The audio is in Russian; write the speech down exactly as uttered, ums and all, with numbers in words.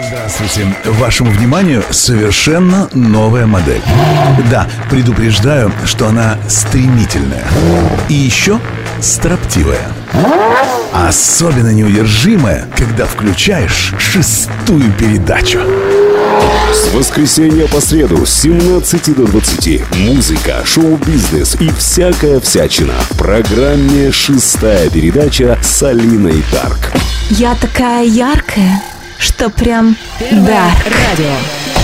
Здравствуйте. Вашему вниманию совершенно новая модель. Да, предупреждаю, что она стремительная. И еще строптивая. Особенно неудержимая, когда включаешь шестую передачу. С воскресенья по среду с семнадцати до двадцати музыка, шоу-бизнес и всякая всячина в программе «Шестая передача» с Алиной Дарк. Я такая яркая, что прям Первое дарк. радио.